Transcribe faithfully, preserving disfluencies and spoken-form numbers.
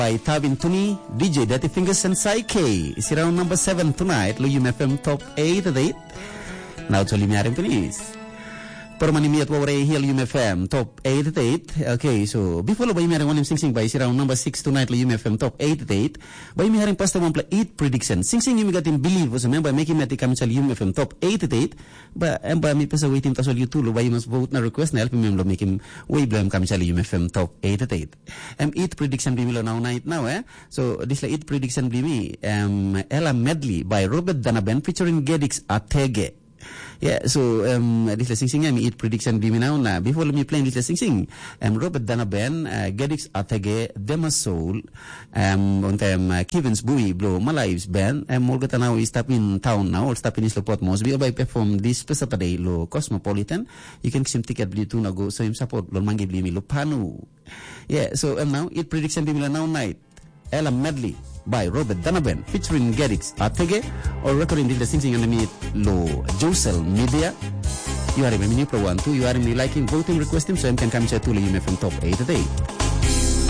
by Tabin Tuni, D J Dirty Fingers and Psyche. It's around number seven tonight. Lo U M F M top eight at eight. Now to Limiarim Tunis. Permanimiat Wawre Hill U M F M top eight at eight. Okay, so before lo by Mary one sing sing by around number six tonight lo U M F M top eight at eight. By me having pasta one play eight prediction. Sing sing you got him believe was a member making me come to U M F M top eight at eight. But and by me pesa waiting to you too. By you must vote na request na help me lo make him way blame come to U M F M top eight at eight. Um eight prediction be now night now eh. So this like eight prediction be me um Ella Medley by Robert Danaben featuring Gedix Atege. Yeah, so um, this is sing sing I eat prediction be now na before let me play this sing sing um Robert Danaben uh, Gedix Atege Dema Soul um on them uh, Kevin's Bowie Blow Malives band and um, Molgata now is stop in town now or stop in Islo Port Mosby by perform this Saturday lo Cosmopolitan. You can sim ticket bli tu na go so him support lo mangi bli mi lo panu. Yeah, so um, now eat prediction be now night Ella Medley by Robert Danaben featuring Gedix Atege or recording the sing sing on the meet lo Josel Media. You are in my mini pro one two. You are in me liking voting requesting so I can come to U M F M top eight today.